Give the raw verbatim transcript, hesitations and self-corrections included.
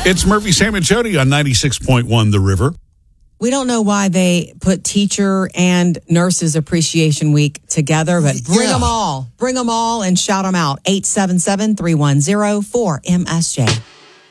It's Murphy, Sam, and Jody on ninety-six point one The River. We don't know why they put Teacher and Nurses Appreciation Week together, but bring Yeah. them all. Bring them all and shout them out. eight seven seven, three one zero, four M S J.